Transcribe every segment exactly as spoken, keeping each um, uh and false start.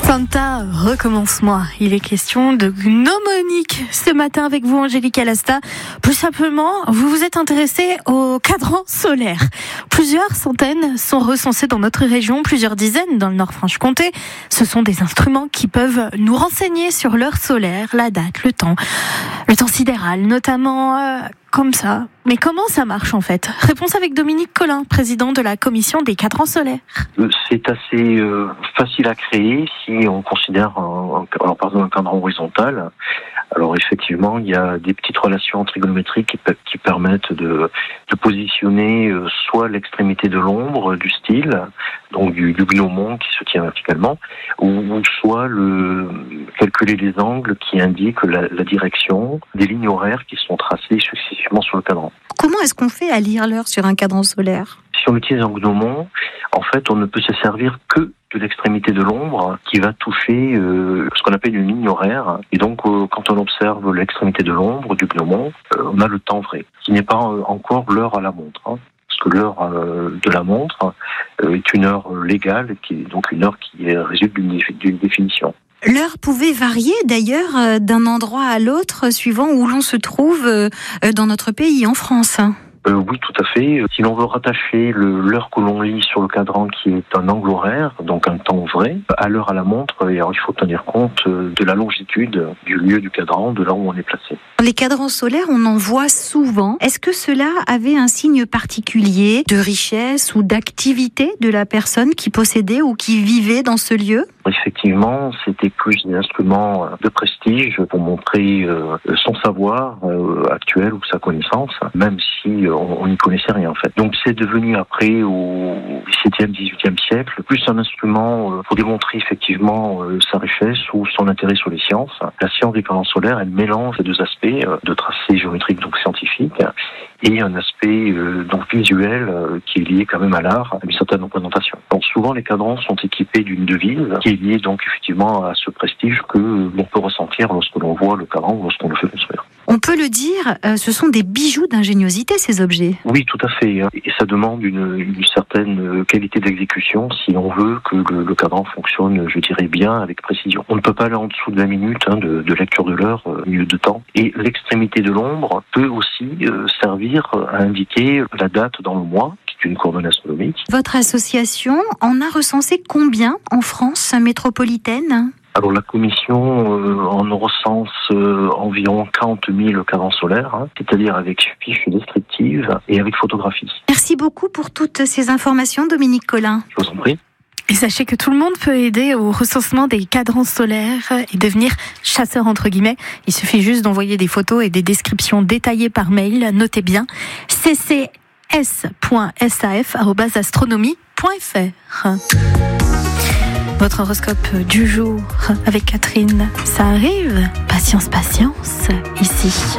Santa, recommence-moi. Il est question de gnomonique ce matin avec vous, Angélique Alasta. Plus simplement, vous vous êtes intéressé au cadran solaire. Plusieurs centaines sont recensés dans notre région, plusieurs dizaines dans le Nord-Franche-Comté. Ce sont des instruments qui peuvent nous renseigner sur l'heure solaire, la date, le temps, le temps sidéral, notamment euh, comme ça. Mais comment ça marche en fait ? Réponse avec Dominique Collin, président de la commission des cadrans solaires. C'est assez euh, facile à créer si on considère un, un, alors, par exemple un cadran horizontal. Alors effectivement, il y a des petites relations trigonométriques qui, qui permettent de, de positionner euh, soit l'extrémité de l'ombre du style, donc du, du gnomon qui se tient verticalement, ou, ou soit le, calculer les angles qui indiquent la, la direction des lignes horaires qui sont tracées successivement sur le cadran. Comment est-ce qu'on fait à lire l'heure sur un cadran solaire ? Si on utilise un gnomon, en fait, on ne peut se servir que de l'extrémité de l'ombre qui va toucher euh, ce qu'on appelle une ligne horaire. Et donc, euh, quand on observe l'extrémité de l'ombre du gnomon, euh, on a le temps vrai, qui n'est pas euh, encore l'heure à la montre. Hein, parce que l'heure euh, de la montre euh, est une heure légale, qui est donc une heure qui résulte d'une, d'une définition. L'heure pouvait varier d'ailleurs d'un endroit à l'autre suivant où l'on se trouve dans notre pays, en France. Euh, oui, tout à fait. Si l'on veut rattacher le, l'heure que l'on lit sur le cadran, qui est un angle horaire, donc un temps vrai, à l'heure à la montre, et alors il faut tenir compte de la longitude du lieu du cadran, de là où on est placé. Les cadrans solaires, on en voit souvent. Est-ce que cela avait un signe particulier de richesse ou d'activité de la personne qui possédait ou qui vivait dans ce lieu ? Effectivement, c'était plus des instruments de prestige pour montrer euh, son savoir euh, actuel ou sa connaissance, même si euh, on n'y connaissait rien en fait. Donc c'est devenu après au dix-septième, dix-huitième siècle plus un instrument euh, pour démontrer effectivement euh, sa richesse ou son intérêt sur les sciences. La science des cadrans solaires, elle mélange les deux aspects euh, de tracé géométrique donc scientifique et un aspect euh, donc visuel euh, qui est lié quand même à l'art, à une certaine représentation. Donc souvent les cadrans sont équipés d'une devise qui est liée donc effectivement à ce prestige que l'on peut ressentir lorsque l'on voit le cadran ou lorsqu'on le fait construire. On peut le dire, euh, ce sont des bijoux d'ingéniosité ces objets. Oui, tout à fait. Et ça demande une, une certaine qualité d'exécution si on veut que le, le cadran fonctionne, je dirais bien, avec précision. On ne peut pas aller en dessous de la minute hein, de, de lecture de l'heure, euh, milieu de temps. Et l'extrémité de l'ombre peut aussi euh, servir à indiquer la date dans le mois, qui est une coordonnée astronomique. Votre association en a recensé combien en France métropolitaine ? Alors la commission euh, en recense euh, environ quarante mille cadrans solaires, hein, c'est-à-dire avec fiche descriptive et avec photographie. Merci beaucoup pour toutes ces informations, Dominique Collin. Je vous en prie. Et sachez que tout le monde peut aider au recensement des cadrans solaires et devenir chasseur entre guillemets. Il suffit juste d'envoyer des photos et des descriptions détaillées par mail. Notez bien c c s point s a f arobase astronomie point f r. Votre horoscope du jour avec Catherine, ça arrive. Patience, patience, ici.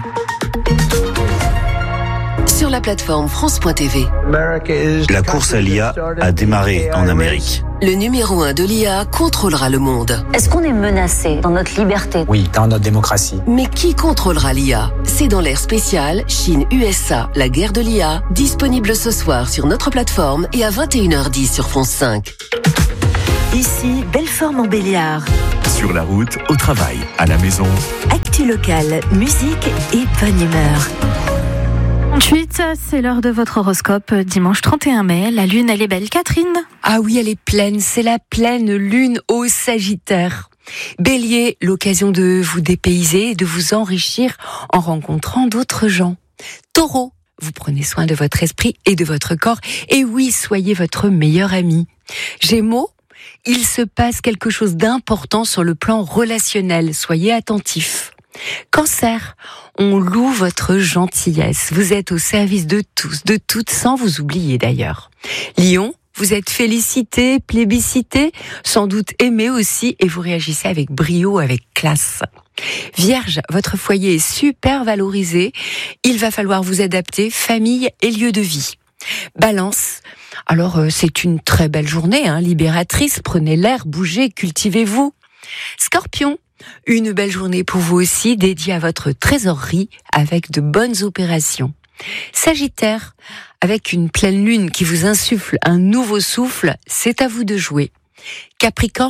Sur la plateforme France point T V. La course à l'I A a démarré en Amérique. Le numéro un de l'I A contrôlera le monde. Est-ce qu'on est menacé dans notre liberté ? Oui, dans notre démocratie. Mais qui contrôlera l'I A ? C'est dans l'ère spéciale Chine-U S A, la guerre de l'I A, disponible ce soir sur notre plateforme et à vingt et une heures dix sur France cinq. Ici, Belfort-Montbéliard. Sur la route, au travail, à la maison. Actu locale, musique et bonne humeur. trente-huit, c'est l'heure de votre horoscope. Dimanche trente et un mai, la lune, elle est belle. Catherine ? Ah oui, elle est pleine. C'est la pleine lune au Sagittaire. Bélier, l'occasion de vous dépayser et de vous enrichir en rencontrant d'autres gens. Taureau, vous prenez soin de votre esprit et de votre corps. Et oui, soyez votre meilleur ami. Gémeaux, il se passe quelque chose d'important sur le plan relationnel. Soyez attentifs. Cancer, on loue votre gentillesse. Vous êtes au service de tous, de toutes, sans vous oublier d'ailleurs. Lion, vous êtes félicité, plébiscité, sans doute aimé aussi, et vous réagissez avec brio, avec classe. Vierge, votre foyer est super valorisé. Il va falloir vous adapter, famille et lieu de vie. Balance, alors euh, c'est une très belle journée, hein, libératrice. Prenez l'air, bougez, cultivez-vous. Scorpion, une belle journée pour vous aussi, dédiée à votre trésorerie avec de bonnes opérations. Sagittaire, avec une pleine lune qui vous insuffle un nouveau souffle, c'est à vous de jouer. Capricorne,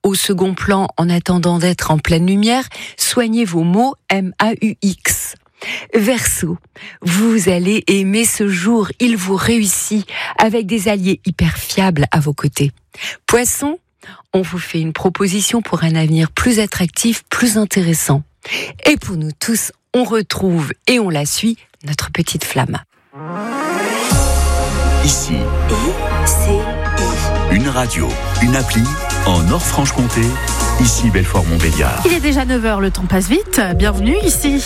au second plan en attendant d'être en pleine lumière, soignez vos maux M A U X. Verseau, vous allez aimer ce jour, il vous réussit avec des alliés hyper fiables à vos côtés. Poisson, on vous fait une proposition pour un avenir plus attractif, plus intéressant. Et pour nous tous, on retrouve et on la suit, notre petite flamme. Ici, I C I. une radio, une appli, en Nord-Franche-Comté, ici Belfort-Montbéliard. Il est déjà neuf heures, le temps passe vite. Bienvenue ici.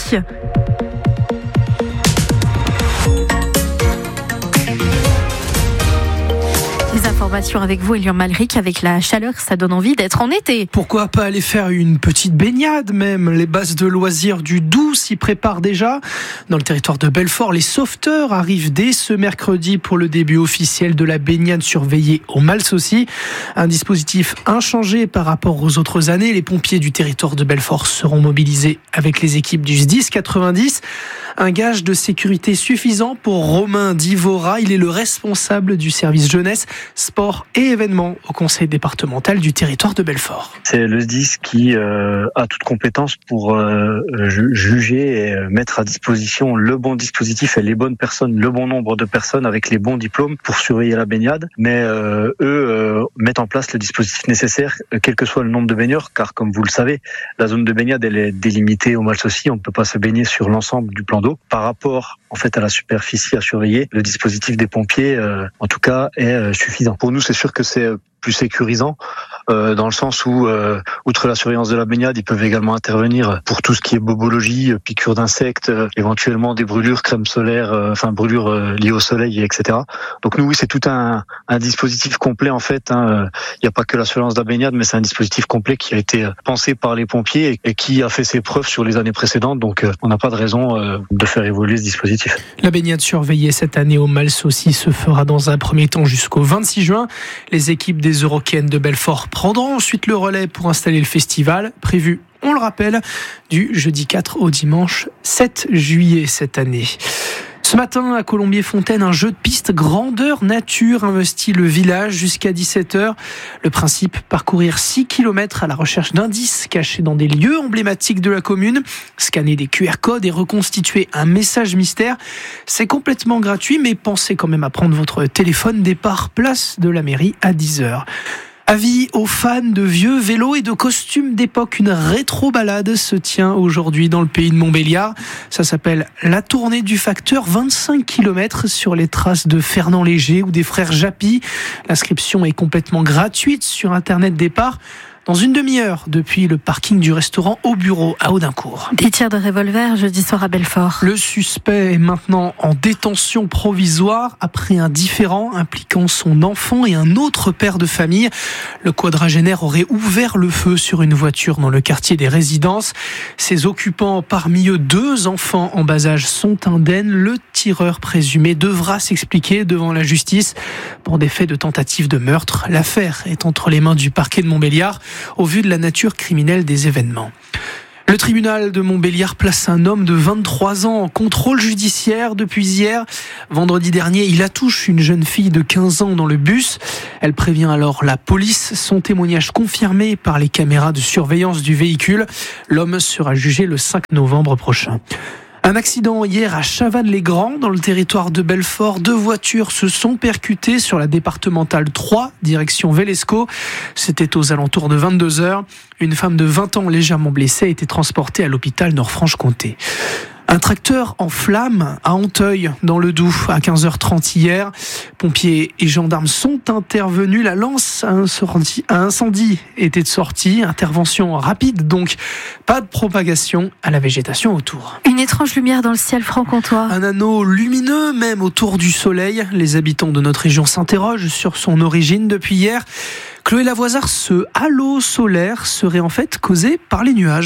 Les informations avec vous, Elian Malric. Avec la chaleur, ça donne envie d'être en été. Pourquoi pas aller faire une petite baignade même? Les bases de loisirs du Doubs s'y préparent déjà. Dans le territoire de Belfort, les sauveteurs arrivent dès ce mercredi pour le début officiel de la baignade surveillée au Malsaucy. Un dispositif inchangé par rapport aux autres années. Les pompiers du territoire de Belfort seront mobilisés avec les équipes du S D I S quatre-vingt-dix. Un gage de sécurité suffisant pour Romain Divora. Il est le responsable du service jeunesse, sport et événements au conseil départemental du territoire de Belfort. C'est le S D I S qui euh, a toute compétence pour euh, juger et mettre à disposition le bon dispositif et les bonnes personnes, le bon nombre de personnes avec les bons diplômes pour surveiller la baignade. Mais euh, eux euh, mettent en place le dispositif nécessaire, quel que soit le nombre de baigneurs, car comme vous le savez, la zone de baignade elle est délimitée au Malsaucy. On ne peut pas se baigner sur l'ensemble du plan d'eau. Par rapport en fait à la superficie à surveiller, le dispositif des pompiers, euh, en tout cas, est euh, suffisant. Pour nous, c'est sûr que c'est plus sécurisant euh, dans le sens où, euh, outre la surveillance de la baignade, ils peuvent également intervenir pour tout ce qui est bobologie, piqûres d'insectes, euh, éventuellement des brûlures, crème solaire, euh, enfin brûlures euh, liées au soleil, et cetera. Donc nous, oui, c'est tout un, un dispositif complet en fait. Il hein. n'y a pas que la surveillance de la baignade, mais c'est un dispositif complet qui a été pensé par les pompiers et, et qui a fait ses preuves sur les années précédentes. Donc euh, on n'a pas de raison euh, de faire évoluer ce dispositif. La baignade surveillée cette année au Malsaucy se fera dans un premier temps jusqu'au vingt-six juin. Les équipes des Eurokéennes de Belfort prendront ensuite le relais pour installer le festival, prévu, on le rappelle, du jeudi quatre au dimanche sept juillet cette année. Ce matin, à Colombier-Fontaine, un jeu de piste grandeur nature investit le village jusqu'à dix-sept heures. Le principe, parcourir six kilomètres à la recherche d'indices cachés dans des lieux emblématiques de la commune, scanner des Q R codes et reconstituer un message mystère. C'est complètement gratuit, mais pensez quand même à prendre votre téléphone. Départ place de la mairie à dix heures. Avis aux fans de vieux vélos et de costumes d'époque, une rétro-balade se tient aujourd'hui dans le pays de Montbéliard. Ça s'appelle la tournée du facteur, vingt-cinq kilomètres sur les traces de Fernand Léger ou des frères Japy. L'inscription est complètement gratuite sur Internet Départ. Dans une demi-heure, depuis le parking du restaurant Au Bureau à Audincourt. Des tirs de revolver jeudi soir à Belfort. Le suspect est maintenant en détention provisoire après un différend impliquant son enfant et un autre père de famille. Le quadragénaire aurait ouvert le feu sur une voiture dans le quartier des Résidences. Ses occupants, parmi eux deux enfants en bas âge, sont indemnes. Le tireur présumé devra s'expliquer devant la justice pour des faits de tentative de meurtre. L'affaire est entre les mains du parquet de Montbéliard au vu de la nature criminelle des événements. Le tribunal de Montbéliard place un homme de vingt-trois ans en contrôle judiciaire depuis hier. Vendredi dernier, il attouche une jeune fille de quinze ans dans le bus. Elle prévient alors la police. Son témoignage confirmé par les caméras de surveillance du véhicule. L'homme sera jugé le cinq novembre prochain. Un accident hier à Chavannes-les-Grands, dans le territoire de Belfort. Deux voitures se sont percutées sur la départementale trois, direction Velesco. C'était aux alentours de vingt-deux heures. Une femme de vingt ans légèrement blessée a été transportée à l'hôpital Nord-Franche-Comté. Un tracteur en flammes à Anteuil, dans le Doubs, à quinze heures trente hier. Pompiers et gendarmes sont intervenus. La lance à incendie, à incendie était sortie. Intervention rapide, donc pas de propagation à la végétation autour. Une étrange lumière dans le ciel franc-comtois. Un anneau lumineux même autour du soleil. Les habitants de notre région s'interrogent sur son origine depuis hier. Chloé Lavoisard, ce halo solaire serait en fait causé par les nuages.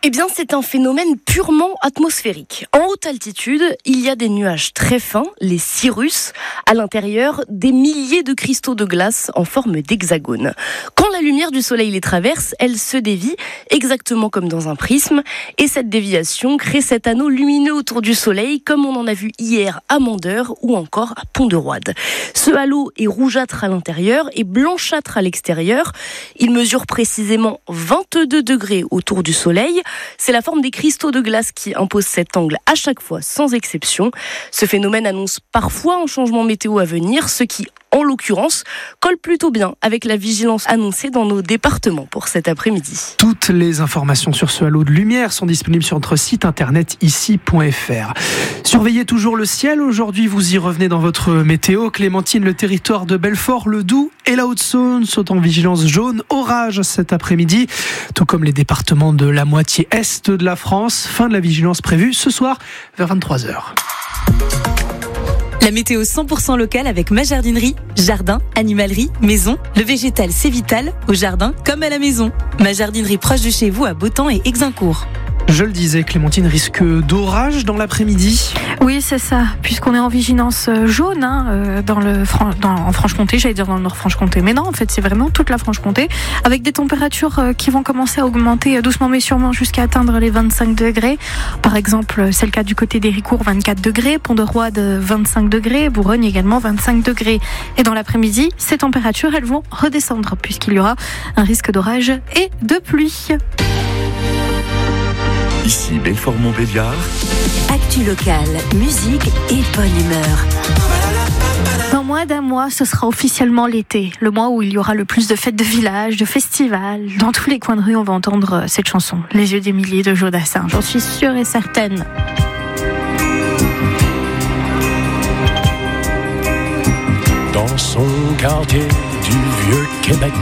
Eh bien, c'est un phénomène purement atmosphérique. En haute altitude, il y a des nuages très fins, les cirrus, à l'intérieur, des milliers de cristaux de glace en forme d'hexagone. Quand la lumière du soleil les traverse, elle se dévie, exactement comme dans un prisme, et cette déviation crée cet anneau lumineux autour du soleil, comme on en a vu hier à Mandeur ou encore à Pont-de-Roide. Ce halo est rougeâtre à l'intérieur et blanchâtre à l'extérieur. Il mesure précisément vingt-deux degrés autour du soleil. C'est la forme des cristaux de glace qui impose cet angle à chaque fois, sans exception. Ce phénomène annonce parfois un changement météo à venir, ce qui, en l'occurrence, colle plutôt bien avec la vigilance annoncée dans nos départements pour cet après-midi. Toutes les informations sur ce halo de lumière sont disponibles sur notre site internet ici point f r. Surveillez toujours le ciel. Aujourd'hui, vous y revenez dans votre météo. Clémentine, le territoire de Belfort, le Doubs et la Haute-Saône sont en vigilance jaune orage cet après-midi, tout comme les départements de la moitié est de la France. Fin de la vigilance prévue ce soir vers vingt-trois heures. La météo cent pour cent locale avec ma jardinerie. Jardin, animalerie, maison. Le végétal, c'est vital, au jardin comme à la maison. Ma jardinerie proche de chez vous à Beautemps et Exincourt. Je le disais, Clémentine, risque d'orage dans l'après-midi. Oui, c'est ça, puisqu'on est en vigilance jaune hein, dans le, dans, en Franche-Comté, j'allais dire dans le Nord-Franche-Comté, mais non, en fait, c'est vraiment toute la Franche-Comté, avec des températures qui vont commencer à augmenter doucement mais sûrement jusqu'à atteindre les vingt-cinq degrés. Par exemple, c'est le cas du côté d'Héricourt, vingt-quatre degrés, Pont-de-Roide, vingt-cinq degrés, Bourgogne également, vingt-cinq degrés. Et dans l'après-midi, ces températures, elles vont redescendre, puisqu'il y aura un risque d'orage et de pluie. Ici Belfort-Montbéliard. Actu locale, musique et bonne humeur. Dans moins d'un mois, ce sera officiellement l'été, le mois où il y aura le plus de fêtes de village, de festivals. Dans tous les coins de rue, on va entendre cette chanson, Les yeux des milliers de Joe Dassin. J'en suis sûre et certaine. Dans son quartier du vieux Québec,